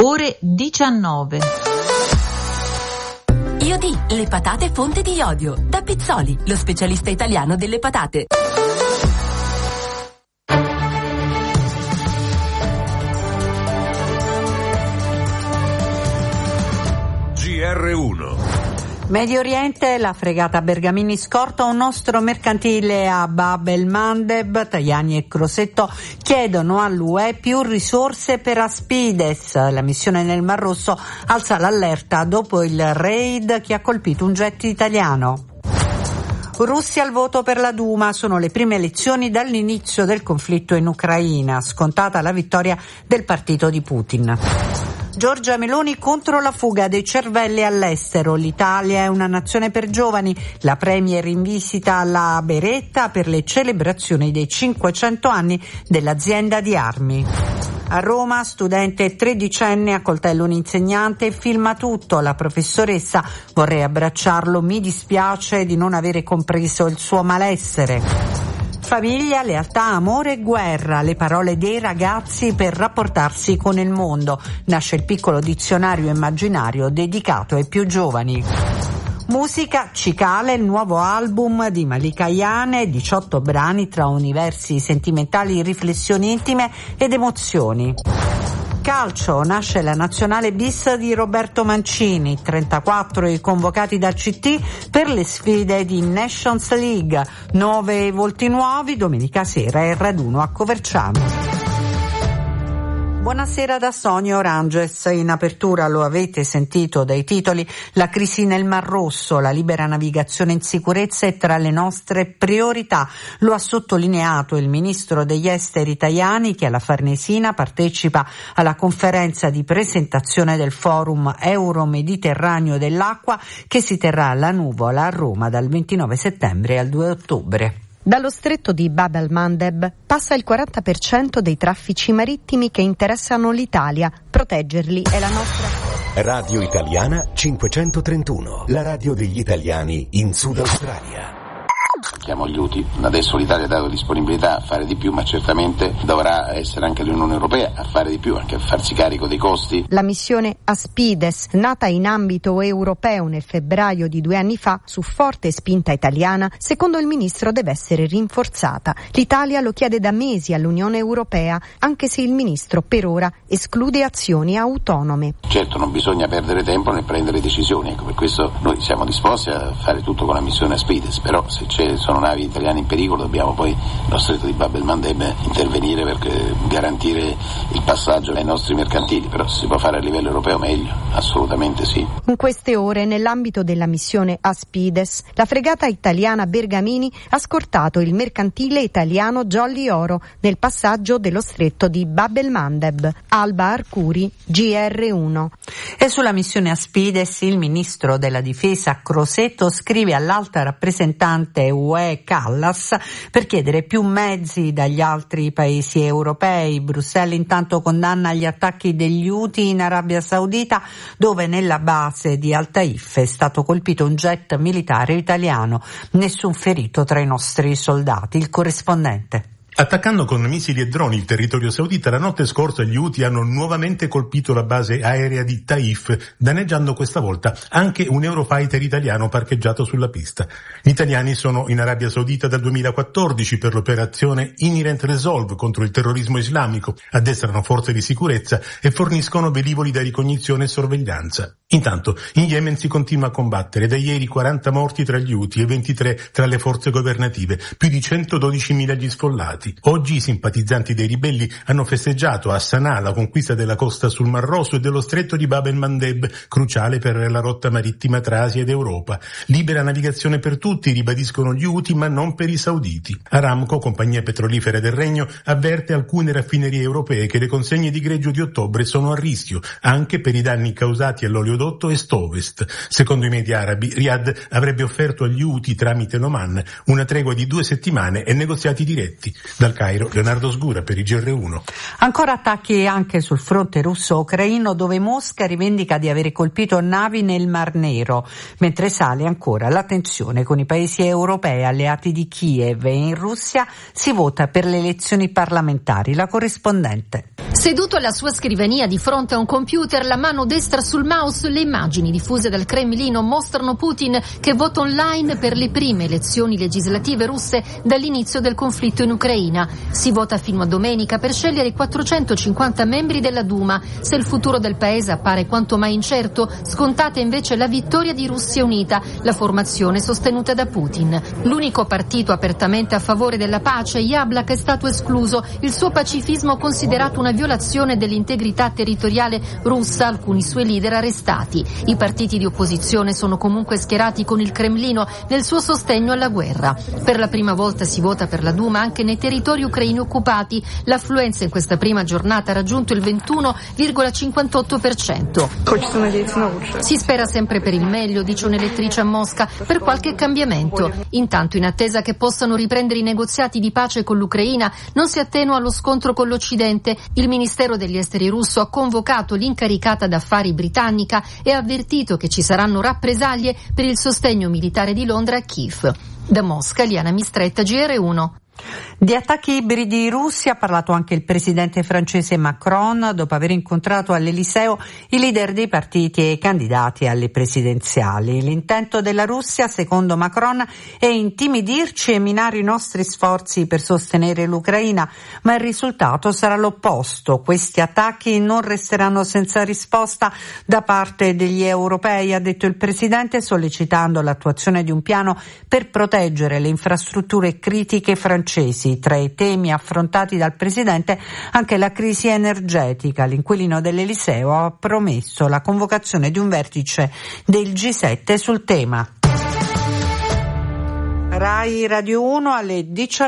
ore 19. Iodi, le patate fonte di iodio. Da Pizzoli, lo specialista italiano delle patate. GR1. Medio Oriente, la fregata Bergamini scorta un nostro mercantile a Bab el Mandeb. Tajani e Crosetto chiedono all'UE più risorse per Aspides. La missione nel Mar Rosso alza l'allerta dopo il raid che ha colpito un jet italiano. Russia al voto per la Duma, sono le prime elezioni dall'inizio del conflitto in Ucraina, scontata la vittoria del partito di Putin. Giorgia Meloni contro la fuga dei cervelli all'estero. L'Italia è una nazione per giovani. La premier in visita alla Beretta per le celebrazioni dei 500 anni dell'azienda di armi. A Roma, studente tredicenne accoltella un insegnante e filma tutto. La professoressa: vorrei abbracciarlo, mi dispiace di non avere compreso il suo malessere. Famiglia, lealtà, amore e guerra, le parole dei ragazzi per rapportarsi con il mondo. Nasce il piccolo dizionario immaginario dedicato ai più giovani. Musica, Cicale, il nuovo album di Malika Ayane, 18 brani tra universi sentimentali, riflessioni intime ed emozioni. Calcio, nasce la nazionale bis di Roberto Mancini, 34 i convocati dal CT per le sfide di Nations League, 9 volti nuovi, domenica sera il raduno a Coverciano. Buonasera da Sonia Oranges. In apertura lo avete sentito dai titoli, la crisi nel Mar Rosso, la libera navigazione in sicurezza è tra le nostre priorità. Lo ha sottolineato il ministro degli esteri Tajani, che alla Farnesina partecipa alla conferenza di presentazione del Forum Euro-Mediterraneo dell'Acqua che si terrà alla Nuvola a Roma dal 29 settembre al 2 ottobre. Dallo stretto di Bab el Mandeb passa il 40% dei traffici marittimi che interessano l'Italia. Proteggerli è la nostra. Radio Italiana 531, la radio degli italiani in Sud Australia. Chiamo gli Houthi. Adesso l'Italia ha dato disponibilità a fare di più, ma certamente dovrà essere anche l'Unione Europea a fare di più, anche a farsi carico dei costi. La missione Aspides, nata in ambito europeo nel febbraio di 2 anni fa, su forte spinta italiana, secondo il ministro deve essere rinforzata. L'Italia lo chiede da mesi all'Unione Europea, anche se il ministro per ora esclude azioni autonome. Certo, non bisogna perdere tempo nel prendere decisioni, ecco, per questo noi siamo disposti a fare tutto con la missione Aspides, però se sono navi italiane in pericolo dobbiamo poi nello stretto di Bab el Mandeb intervenire per garantire il passaggio ai nostri mercantili, però se si può fare a livello europeo meglio, assolutamente sì. In queste ore, nell'ambito della missione Aspides, la fregata italiana Bergamini ha scortato il mercantile italiano Jolly Oro nel passaggio dello stretto di Bab el Mandeb. Alba Arcuri, GR1. E sulla missione Aspides il ministro della difesa Crosetto scrive all'alta rappresentante UE Callas per chiedere più mezzi dagli altri paesi europei. Bruxelles intanto condanna gli attacchi degli Houthi in Arabia Saudita, dove nella base di Al Taif è stato colpito un jet militare italiano. Nessun ferito tra i nostri soldati. Il corrispondente. Attaccando con missili e droni il territorio saudita, la notte scorsa gli Houthi hanno nuovamente colpito la base aerea di Taif, danneggiando questa volta anche un Eurofighter italiano parcheggiato sulla pista. Gli italiani sono in Arabia Saudita dal 2014 per l'operazione Inherent Resolve contro il terrorismo islamico, addestrano forze di sicurezza e forniscono velivoli da ricognizione e sorveglianza. Intanto in Yemen si continua a combattere, da ieri 40 morti tra gli Houthi e 23 tra le forze governative, più di 112.000 gli sfollati. Oggi i simpatizzanti dei ribelli hanno festeggiato a Sana'a la conquista della costa sul Mar Rosso e dello stretto di Bab el Mandeb, cruciale per la rotta marittima tra Asia ed Europa. Libera navigazione per tutti, ribadiscono gli Houthi, ma non per i sauditi. Aramco, compagnia petrolifera del Regno, avverte alcune raffinerie europee che le consegne di greggio di ottobre sono a rischio, anche per i danni causati all'oleodotto Est-Ovest. Secondo i media arabi, Riyadh avrebbe offerto agli Houthi tramite l'Oman una tregua di 2 settimane e negoziati diretti. Dal Cairo, Leonardo Sgura per i GR1. Ancora attacchi anche sul fronte russo-ucraino, dove Mosca rivendica di avere colpito navi nel Mar Nero, mentre sale ancora la tensione con i paesi europei alleati di Kiev, e in Russia si vota per le elezioni parlamentari. La corrispondente. Seduto alla sua scrivania di fronte a un computer, la mano destra sul mouse, le immagini diffuse dal Cremlino mostrano Putin che vota online per le prime elezioni legislative russe dall'inizio del conflitto in Ucraina. Si vota fino a domenica per scegliere 450 membri della Duma. Se il futuro del paese appare quanto mai incerto, scontata invece la vittoria di Russia Unita, la formazione sostenuta da Putin. L'unico partito apertamente a favore della pace, Yablak, è stato escluso, il suo pacifismo considerato una violazione dell'integrità territoriale russa, alcuni suoi leader arrestati. I partiti di opposizione sono comunque schierati con il Cremlino nel suo sostegno alla guerra. Per la prima volta si vota per la Duma anche nei territori ucraini occupati. L'affluenza in questa prima giornata ha raggiunto il 21,58%. Si spera sempre per il meglio, dice un'elettrice a Mosca, per qualche cambiamento. Intanto, in attesa che possano riprendere i negoziati di pace con l'Ucraina, non si attenua lo scontro con l'Occidente. Il Ministero degli Esteri russo ha convocato l'incaricata d'affari britannica e ha avvertito che ci saranno rappresaglie per il sostegno militare di Londra a Kiev. Da Mosca, Liana Mistretta, GR1. Di attacchi ibridi russi ha parlato anche il presidente francese Macron dopo aver incontrato all'Eliseo i leader dei partiti e i candidati alle presidenziali. L'intento della Russia, secondo Macron, è intimidirci e minare i nostri sforzi per sostenere l'Ucraina, ma il risultato sarà l'opposto. Questi attacchi non resteranno senza risposta da parte degli europei, ha detto il presidente, sollecitando l'attuazione di un piano per proteggere le infrastrutture critiche francesi. Tra i temi affrontati dal presidente anche la crisi energetica. L'inquilino dell'Eliseo ha promesso la convocazione di un vertice del G7 sul tema. Rai Radio 1 alle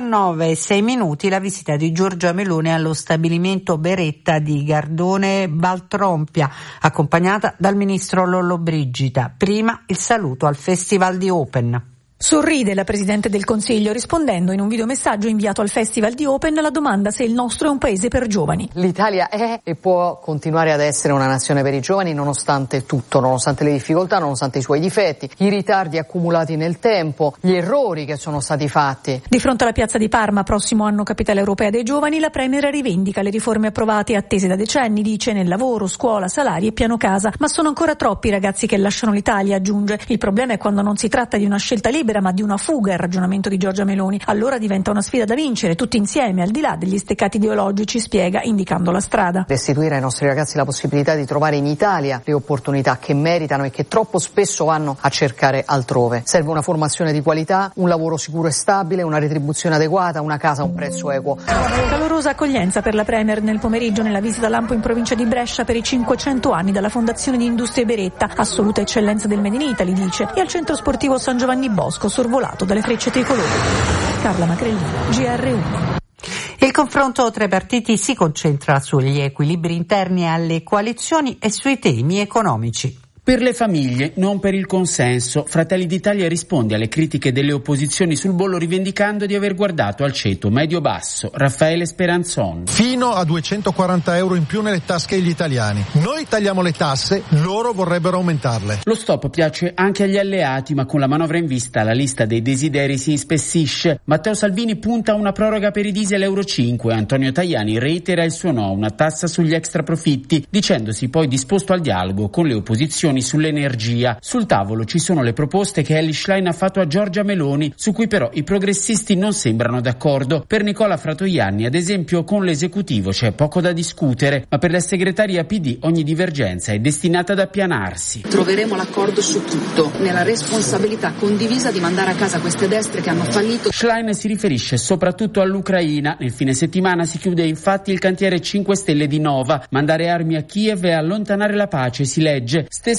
19:06 la visita di Giorgia Meloni allo stabilimento Beretta di Gardone Valtrompia, accompagnata dal ministro Lollobrigida. Prima il saluto al Festival di Open. Sorride la Presidente del Consiglio rispondendo in un videomessaggio inviato al Festival di Open alla domanda se il nostro è un paese per giovani. L'Italia è e può continuare ad essere una nazione per i giovani nonostante tutto, nonostante le difficoltà, nonostante i suoi difetti, i ritardi accumulati nel tempo, gli errori che sono stati fatti. Di fronte alla piazza di Parma, prossimo anno capitale europea dei giovani, la Premier rivendica le riforme approvate e attese da decenni, dice, nel lavoro, scuola, salari e piano casa. Ma sono ancora troppi i ragazzi che lasciano l'Italia, aggiunge. Il problema è quando non si tratta di una scelta libera ma di una fuga, è il ragionamento di Giorgia Meloni. Allora diventa una sfida da vincere tutti insieme, al di là degli steccati ideologici, spiega, indicando la strada. Restituire ai nostri ragazzi la possibilità di trovare in Italia le opportunità che meritano e che troppo spesso vanno a cercare altrove. Serve una formazione di qualità, un lavoro sicuro e stabile, una retribuzione adeguata, una casa a un prezzo equo. Calorosa accoglienza per la Premier nel pomeriggio nella visita Lampo in provincia di Brescia per i 500 anni dalla Fondazione di Industrie Beretta, assoluta eccellenza del Made in Italy, dice, e al centro sportivo San Giovanni Bosco, sorvolato dalle frecce tricolori. Carla Macrellini, GR1. Il confronto tra i partiti si concentra sugli equilibri interni alle coalizioni e sui temi economici. Per le famiglie, non per il consenso, Fratelli d'Italia risponde alle critiche delle opposizioni sul bollo rivendicando di aver guardato al ceto medio-basso. Raffaele Speranzon. Fino a 240 euro in più nelle tasche degli italiani. Noi tagliamo le tasse, loro vorrebbero aumentarle. Lo stop piace anche agli alleati, ma con la manovra in vista la lista dei desideri si ispessisce. Matteo Salvini punta a una proroga per i diesel Euro 5. Antonio Tajani reitera il suo no a una tassa sugli extraprofitti, dicendosi poi disposto al dialogo con le opposizioni sull'energia. Sul tavolo ci sono le proposte che Elly Schlein ha fatto a Giorgia Meloni, su cui però i progressisti non sembrano d'accordo. Per Nicola Fratoianni, ad esempio, con l'esecutivo c'è poco da discutere, ma per la segreteria PD ogni divergenza è destinata ad appianarsi. Troveremo l'accordo su tutto, nella responsabilità condivisa di mandare a casa queste destre che hanno fallito. Schlein si riferisce soprattutto all'Ucraina. Nel fine settimana si chiude infatti il cantiere 5 Stelle di Nova. Mandare armi a Kiev e allontanare la pace, si legge. Stesso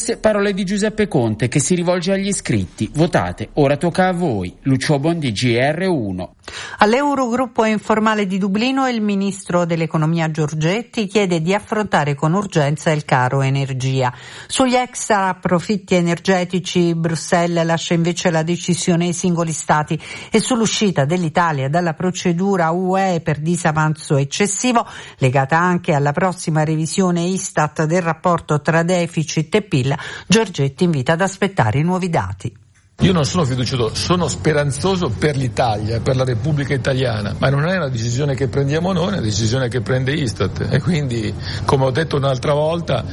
Queste parole di Giuseppe Conte che si rivolge agli iscritti. Votate, ora tocca a voi. Lucio Bondi, GR1. All'Eurogruppo informale di Dublino il ministro dell'economia Giorgetti chiede di affrontare con urgenza il caro energia. Sugli extra profitti energetici Bruxelles lascia invece la decisione ai singoli stati e sull'uscita dell'Italia dalla procedura UE per disavanzo eccessivo, legata anche alla prossima revisione Istat del rapporto tra deficit e PIL, Giorgetti invita ad aspettare i nuovi dati. Io non sono fiducioso, sono speranzoso per l'Italia, per la Repubblica Italiana, ma non è una decisione che prendiamo noi, è una decisione che prende Istat e quindi, come ho detto un'altra volta,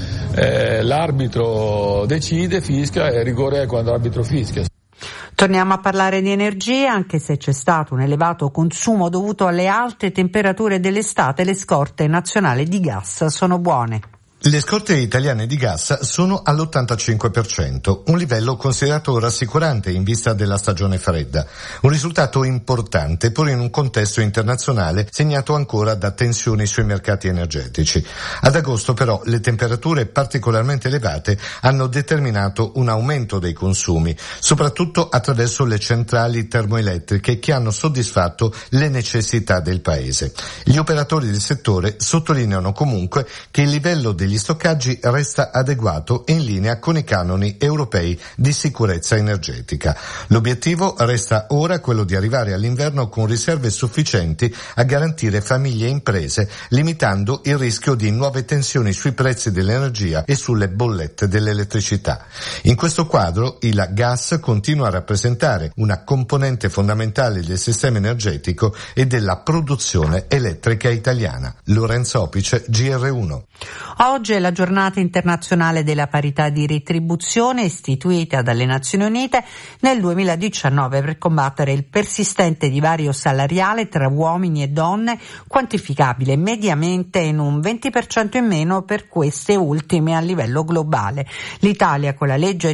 l'arbitro decide, fischia e rigore è quando l'arbitro fischia. Torniamo a parlare di energia, anche se c'è stato un elevato consumo dovuto alle alte temperature dell'estate, le scorte nazionali di gas sono buone. Le scorte italiane di gas sono all'85%, un livello considerato rassicurante in vista della stagione fredda. Un risultato importante pur in un contesto internazionale segnato ancora da tensioni sui mercati energetici. Ad agosto però le temperature particolarmente elevate hanno determinato un aumento dei consumi, soprattutto attraverso le centrali termoelettriche che hanno soddisfatto le necessità del paese. Gli operatori del settore sottolineano comunque che il livello degli stoccaggi resta adeguato e in linea con i canoni europei di sicurezza energetica. L'obiettivo resta ora quello di arrivare all'inverno con riserve sufficienti a garantire famiglie e imprese, limitando il rischio di nuove tensioni sui prezzi dell'energia e sulle bollette dell'elettricità. In questo quadro il gas continua a rappresentare una componente fondamentale del sistema energetico e della produzione elettrica italiana. Lorenzo Opice, GR1. Oggi è la giornata internazionale della parità di retribuzione istituita dalle Nazioni Unite nel 2019 per combattere il persistente divario salariale tra uomini e donne, quantificabile mediamente in un 20% in meno per queste ultime a livello globale. L'Italia, con la legge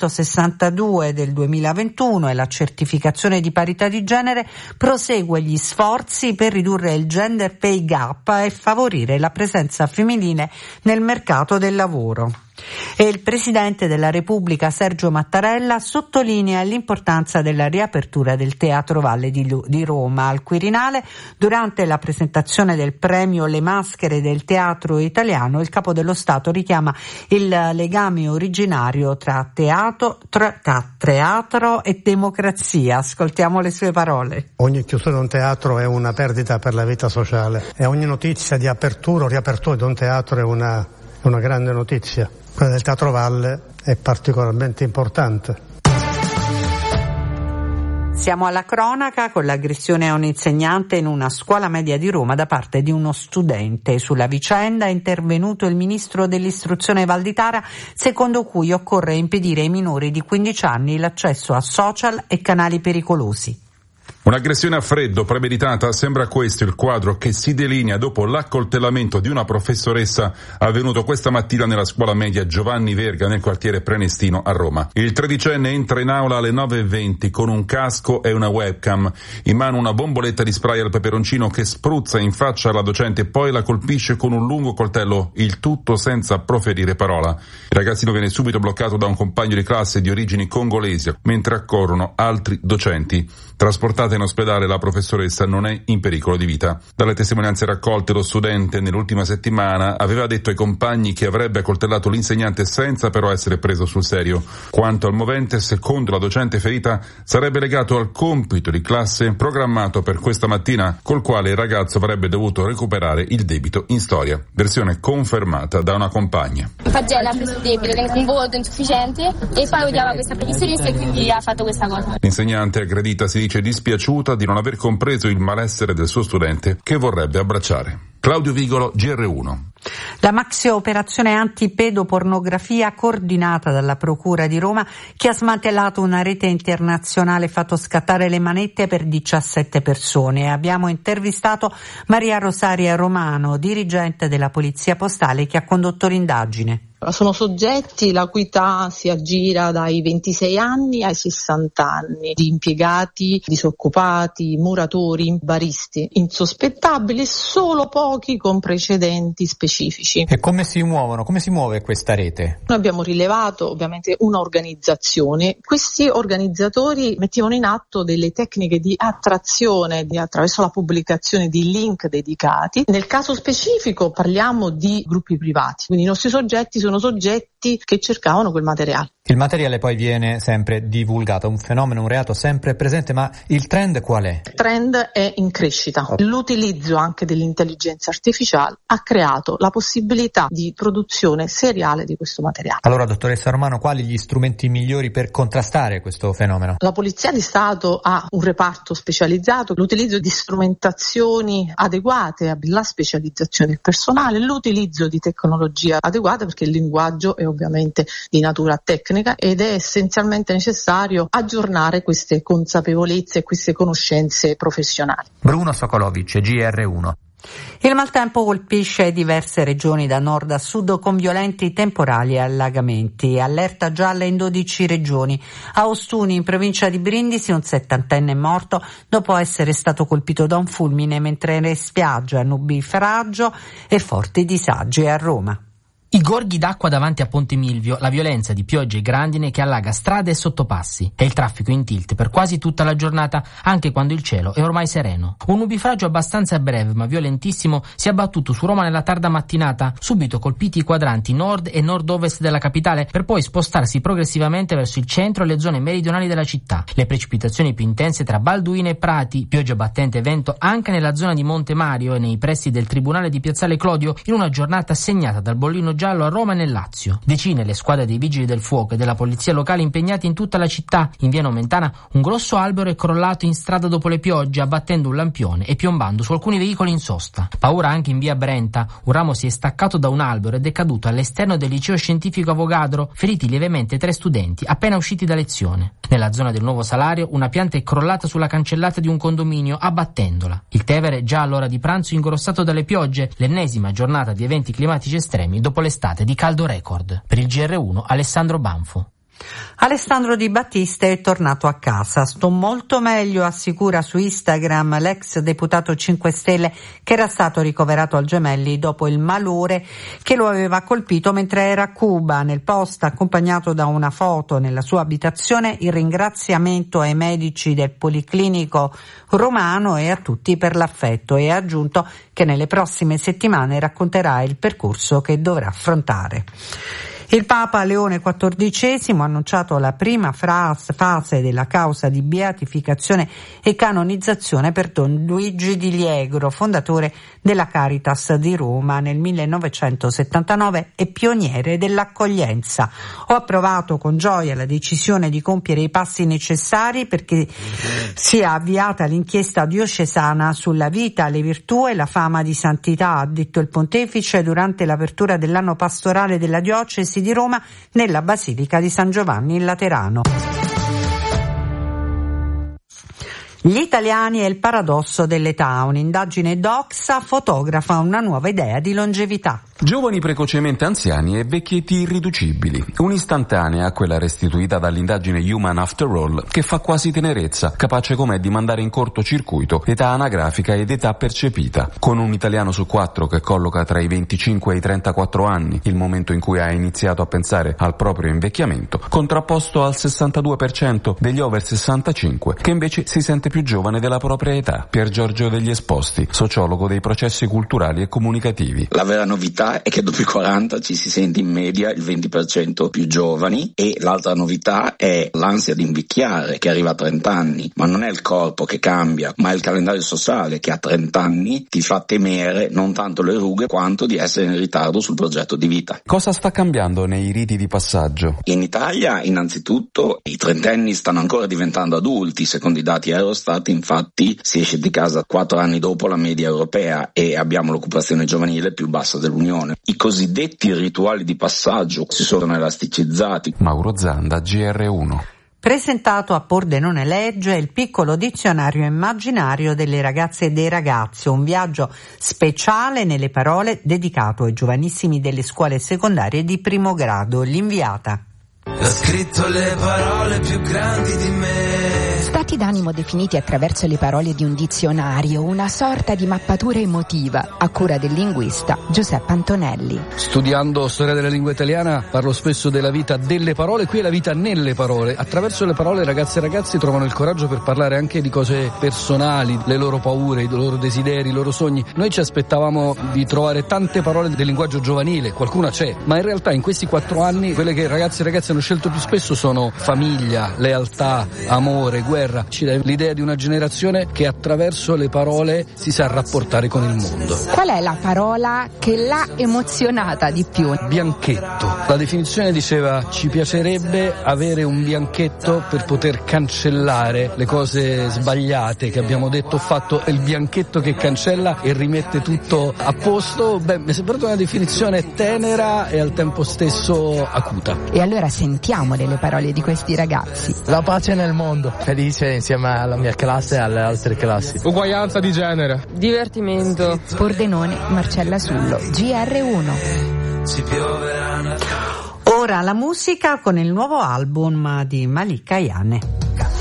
162 del 2021 e la certificazione di parità di genere, prosegue gli sforzi per ridurre il gender pay gap e favorire la presenza femminile nel mercato del lavoro. E il Presidente della Repubblica Sergio Mattarella sottolinea l'importanza della riapertura del Teatro Valle di Roma al Quirinale. Durante la presentazione del premio Le Maschere del Teatro Italiano, il Capo dello Stato richiama il legame originario tra teatro e democrazia. Ascoltiamo le sue parole. Ogni chiusura di un teatro è una perdita per la vita sociale e ogni notizia di apertura o riapertura di un teatro è una grande notizia. Quella del Teatro Valle è particolarmente importante. Siamo alla cronaca con l'aggressione a un insegnante in una scuola media di Roma da parte di uno studente. Sulla vicenda è intervenuto il ministro dell'istruzione Valditara, secondo cui occorre impedire ai minori di 15 anni l'accesso a social e canali pericolosi. Un'aggressione a freddo premeditata, sembra questo il quadro che si delinea dopo l'accoltellamento di una professoressa avvenuto questa mattina nella scuola media Giovanni Verga nel quartiere Prenestino a Roma. Il tredicenne entra in aula alle 9:20 con un casco e una webcam, in mano una bomboletta di spray al peperoncino che spruzza in faccia alla docente e poi la colpisce con un lungo coltello, il tutto senza proferire parola. Il ragazzino viene subito bloccato da un compagno di classe di origini congolesi, mentre accorrono altri docenti. Trasportata in ospedale, la professoressa non è in pericolo di vita. Dalle testimonianze raccolte, lo studente nell'ultima settimana aveva detto ai compagni che avrebbe accoltellato l'insegnante senza però essere preso sul serio. Quanto al movente, secondo la docente ferita, sarebbe legato al compito di classe programmato per questa mattina, col quale il ragazzo avrebbe dovuto recuperare il debito in storia. Versione confermata da una compagna. Pagella ha preso il debito, un voto insufficiente e poi odiava questa professoressa e quindi ha fatto questa cosa. L'insegnante aggredita si dice dispiaciuta di non aver compreso il malessere del suo studente che vorrebbe abbracciare. Claudio Vigolo, GR1. La maxi operazione antipedopornografia coordinata dalla Procura di Roma, che ha smantellato una rete internazionale e fatto scattare le manette per 17 persone. Abbiamo intervistato Maria Rosaria Romano, dirigente della Polizia Postale, che ha condotto l'indagine. Sono soggetti la cui età si aggira dai 26 anni ai 60 anni, di impiegati, disoccupati, muratori, baristi, insospettabili, solo pochi pochi con precedenti specifici. E come si muovono? Come si muove questa rete? Noi abbiamo rilevato ovviamente un'organizzazione. Questi organizzatori mettevano in atto delle tecniche di attrazione attraverso la pubblicazione di link dedicati. Nel caso specifico parliamo di gruppi privati, quindi i nostri soggetti sono soggetti che cercavano quel materiale. Il materiale poi viene sempre divulgato, un fenomeno, un reato sempre presente, ma il trend qual è? Il trend è in crescita. L'utilizzo anche dell'intelligenza artificiale ha creato la possibilità di produzione seriale di questo materiale. Allora, dottoressa Romano, quali gli strumenti migliori per contrastare questo fenomeno? La Polizia di Stato ha un reparto specializzato, l'utilizzo di strumentazioni adeguate, la specializzazione del personale, l'utilizzo di tecnologia adeguata, perché il linguaggio è ovviamente di natura tecnica ed è essenzialmente necessario aggiornare queste consapevolezze e queste conoscenze professionali. Bruno Sokolovic, GR1. Il maltempo colpisce diverse regioni da nord a sud con violenti temporali e allagamenti. Allerta gialla in 12 regioni. A Ostuni, in provincia di Brindisi, un 70enne è morto dopo essere stato colpito da un fulmine mentre era in spiaggia, nubifragio e forti disagi a Roma. I gorghi d'acqua davanti a Ponte Milvio, la violenza di piogge e grandine che allaga strade e sottopassi e il traffico in tilt per quasi tutta la giornata, anche quando il cielo è ormai sereno. Un nubifragio abbastanza breve ma violentissimo si è abbattuto su Roma nella tarda mattinata, subito colpiti i quadranti nord e nord-ovest della capitale per poi spostarsi progressivamente verso il centro e le zone meridionali della città. Le precipitazioni più intense tra Balduino e Prati, pioggia battente e vento anche nella zona di Monte Mario e nei pressi del Tribunale di Piazzale Clodio, in una giornata segnata dal bollino giallo a Roma e nel Lazio. Decine le squadre dei vigili del fuoco e della polizia locale impegnati in tutta la città. In via Nomentana un grosso albero è crollato in strada dopo le piogge, abbattendo un lampione e piombando su alcuni veicoli in sosta. Paura anche in via Brenta, un ramo si è staccato da un albero ed è caduto all'esterno del liceo scientifico Avogadro, feriti lievemente 3 studenti appena usciti da lezione. Nella zona del Nuovo Salario una pianta è crollata sulla cancellata di un condominio, abbattendola. Il Tevere, già all'ora di pranzo ingrossato dalle piogge, l'ennesima giornata di eventi climatici estremi dopo l'estate di caldo record. Per il GR1 Alessandro Banfo. Alessandro Di Battista è tornato a casa. Sto molto meglio, assicura su Instagram l'ex deputato 5 Stelle che era stato ricoverato al Gemelli dopo il malore che lo aveva colpito mentre era a Cuba. Nel post, accompagnato da una foto nella sua abitazione, il ringraziamento ai medici del Policlinico Romano e a tutti per l'affetto, e ha aggiunto che nelle prossime settimane racconterà il percorso che dovrà affrontare. Il Papa Leone XIV ha annunciato la prima fase della causa di beatificazione e canonizzazione per Don Luigi Di Liegro, fondatore della Caritas di Roma nel 1979 e pioniere dell'accoglienza. Ho approvato con gioia la decisione di compiere i passi necessari perché sia avviata l'inchiesta diocesana sulla vita, le virtù e la fama di santità, ha detto il pontefice durante l'apertura dell'anno pastorale della diocesi di Roma nella Basilica di San Giovanni in Laterano. Gli italiani e il paradosso dell'età. Un'indagine Doxa fotografa una nuova idea di longevità. Giovani precocemente anziani e vecchietti irriducibili. Un'istantanea, quella restituita dall'indagine Human After All, che fa quasi tenerezza, capace com'è di mandare in cortocircuito età anagrafica ed età percepita. Con un italiano su 4 che colloca tra i 25 e i 34 anni, il momento in cui ha iniziato a pensare al proprio invecchiamento, contrapposto al 62% degli over 65, che invece si sente più giovane della propria età. Pier Giorgio degli Esposti, sociologo dei processi culturali e comunicativi. La vera novità è che dopo i 40 ci si sente in media il 20% più giovani, e l'altra novità è l'ansia di invecchiare che arriva a 30 anni, ma non è il corpo che cambia, ma è il calendario sociale che a 30 anni ti fa temere non tanto le rughe quanto di essere in ritardo sul progetto di vita. Cosa sta cambiando nei riti di passaggio? In Italia innanzitutto i trentenni stanno ancora diventando adulti, secondo i dati Eurostat. Infatti si esce di casa 4 anni dopo la media europea e abbiamo l'occupazione giovanile più bassa dell'Unione. I cosiddetti rituali di passaggio si sono elasticizzati. Mauro Zanda, GR1. Presentato a Pordenone Legge il piccolo dizionario immaginario delle ragazze e dei ragazzi, un viaggio speciale nelle parole dedicato ai giovanissimi delle scuole secondarie di primo grado. L'inviata. Ho scritto le parole più grandi di me, Stati d'animo definiti attraverso le parole di un dizionario, una sorta di mappatura emotiva a cura del linguista Giuseppe Antonelli. Studiando storia della lingua italiana parlo spesso della vita delle parole, qui è la vita nelle parole. Attraverso le parole ragazze e ragazzi trovano il coraggio per parlare anche di cose personali, le loro paure, i loro desideri, i loro sogni. Noi ci aspettavamo di trovare tante parole del linguaggio giovanile, qualcuna c'è, ma in realtà in questi 4 anni quelle che ragazzi e ragazze hanno scelto più spesso sono famiglia, lealtà, amore, guerra. Ci dà l'idea di una generazione che attraverso le parole si sa rapportare con il mondo. Qual è la parola che l'ha emozionata di più? Bianchetto. La definizione diceva: ci piacerebbe avere un bianchetto per poter cancellare le cose sbagliate che abbiamo detto o fatto, è il bianchetto che cancella e rimette tutto a posto. Beh, mi è sembrata una definizione tenera e al tempo stesso acuta. E allora sentiamole le parole di questi ragazzi. La pace nel mondo, felice insieme alla mia classe e alle altre classi. Uguaglianza di genere. Divertimento. Pordenone, Marcella Sullo, GR1. Ora la musica con il nuovo album di Malika Ayane.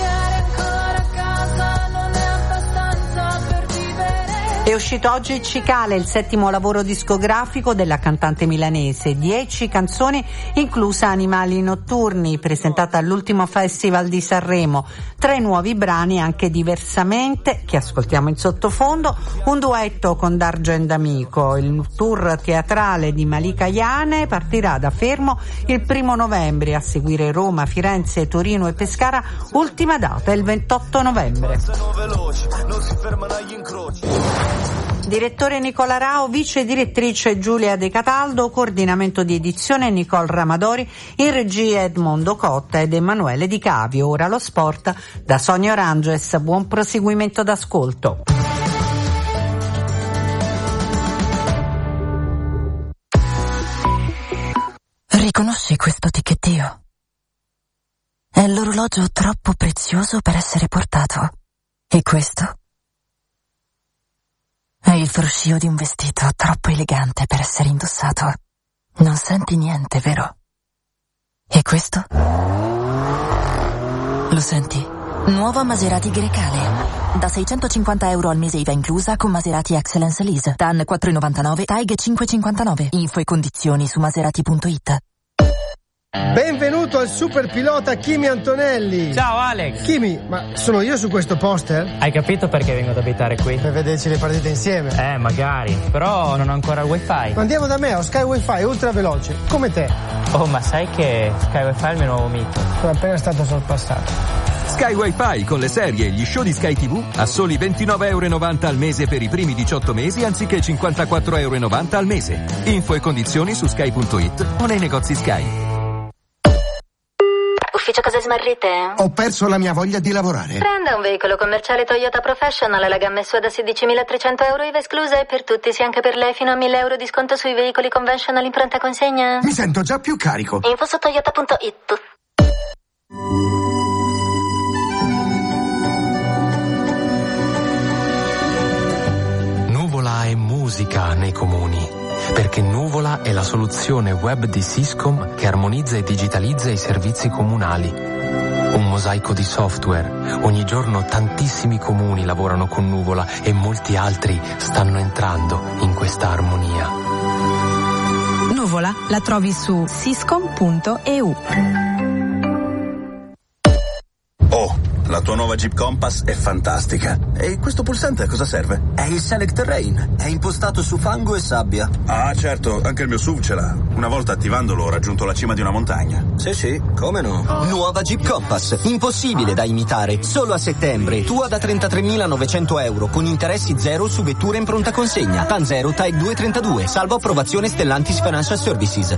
È uscito oggi Cicale, il 7° lavoro discografico della cantante milanese. 10 canzoni, inclusa Animali notturni, presentata all'ultimo Festival di Sanremo. 3 nuovi brani, anche Diversamente, che ascoltiamo in sottofondo. Un duetto con D'Argent Amico. Il tour teatrale di Malika Ayane partirà da Fermo il 1° novembre, a seguire Roma, Firenze, Torino e Pescara. Ultima data è il 28 novembre. Direttore Nicola Rao, vice direttrice Giulia De Cataldo, coordinamento di edizione Nicole Ramadori, in regia Edmondo Cotta ed Emanuele Di Cavio. Ora lo sport da Sonia Oranges. Buon proseguimento d'ascolto. Riconosci questo ticchettio? È l'orologio troppo prezioso per essere portato. E questo? È il fruscio di un vestito troppo elegante per essere indossato. Non senti niente, vero? E questo? Lo senti? Nuova Maserati Grecale. Da €650 al mese IVA inclusa con Maserati Excellence Lease. TAN 4,99, TAIG 5,59. Info e condizioni su maserati.it. Benvenuto al super pilota Kimi Antonelli. Ciao Alex. Kimi, ma sono io su questo poster? Hai capito perché vengo ad abitare qui? Per vederci le partite insieme. Magari, però non ho ancora il wifi. Ma andiamo da me, ho Sky Wi-Fi ultra veloce, come te. Oh, ma sai che Sky Wi-Fi è il mio nuovo mito? Sono appena stato sorpassato. Sky Wi-Fi con le serie e gli show di Sky TV a soli €29,90 al mese per i primi 18 mesi anziché €54,90 al mese. Info e condizioni su sky.it o nei negozi Sky. Ufficio cose smarrite? Ho perso la mia voglia di lavorare. Prenda un veicolo commerciale Toyota Professional, la gamma è sua da €16.300 IVA esclusa e per tutti, sia anche per lei, fino a €1.000 di sconto sui veicoli conventional in pronta consegna. Mi sento già più carico. Info su toyota.it. Nuvola è musica nei comuni. Perché Nuvola è la soluzione web di Syscom che armonizza e digitalizza i servizi comunali. Un mosaico di software. Ogni giorno tantissimi comuni lavorano con Nuvola e molti altri stanno entrando in questa armonia. Nuvola la trovi su syscom.eu. Oh, la tua nuova Jeep Compass è fantastica. E questo pulsante a cosa serve? È il Select Terrain. È impostato su fango e sabbia. Ah, certo, anche il mio SUV ce l'ha. Una volta attivandolo ho raggiunto la cima di una montagna. Sì, come no? Nuova Jeep Compass. Impossibile da imitare. Solo a settembre. Tua da €33.900 con interessi zero su vetture in pronta consegna. TAN 0, TAE 232. Salvo approvazione Stellantis Financial Services.